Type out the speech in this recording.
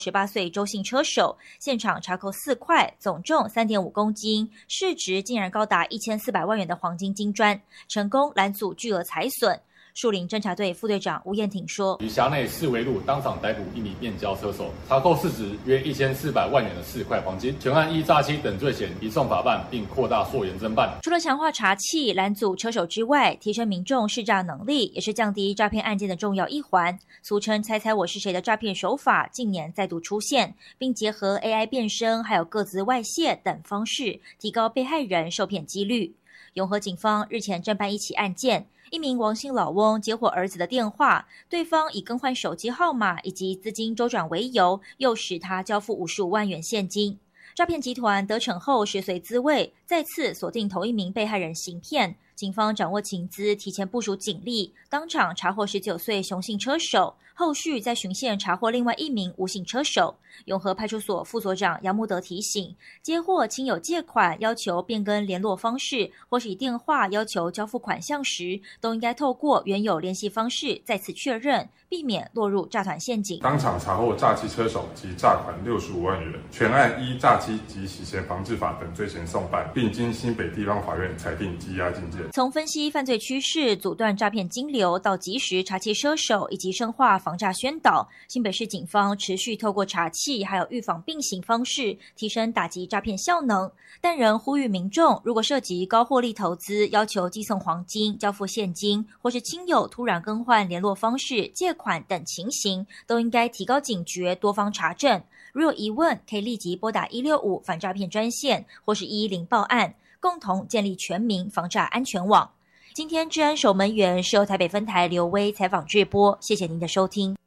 18岁周姓车手，现场查扣4块，总重3.5公斤，市值竟然高达1400万元的黄金金砖，成功拦阻巨额财损。树林侦查队副队长吴彦挺说：“ 于辖内四围路当场逮捕一名面交车手，查扣市值约1400万元的4块黄金，全案依诈欺等罪嫌移送法办，并扩大溯源侦办。” 除了强化查缉、拦阻车手之外，提升民众识诈能力，也是降低诈骗案件的重要一环。俗称“猜猜我是谁”的诈骗手法近年再度出现，并结合 AI 变声还有个资外泄等方式，提高被害人受骗几率。永和警方日前侦办一起案件。一名王姓老翁接获儿子的电话，对方以更换手机号码以及资金周转为由，诱使他交付55万元现金。诈骗集团得逞后食髓知味，再次锁定同一名被害人行骗。警方掌握情资，提前部署警力，当场查获19岁雄性车手，后续再循线查获另外一名吴姓车手。永和派出所副所长杨慕德提醒，接获亲友借款要求变更联络方式，或是以电话要求交付款项时，都应该透过原有联系方式再次确认，避免落入诈团陷阱。 当场查获诈欺车手及诈款65万元，全案依诈欺及洗钱防治法等罪嫌送办，并经新北地方法院裁定羁押禁见。 从分析犯罪趋势、阻断诈骗金流到及时查缉车手以及深化防诈宣导，新北市警方持续透过查缉还有预防并行方式，提升打击诈骗效能。但仍呼吁民众，如果涉及高获利投资，要求寄送黄金、交付现金，或是亲友突然更换联络方式、借款等情形，都应该提高警觉，多方查证。如有疑问，可以立即拨打165反诈骗专线或是110报案，共同建立全民防诈安全网。今天治安守门员是由台北分台刘威采访制播，谢谢您的收听。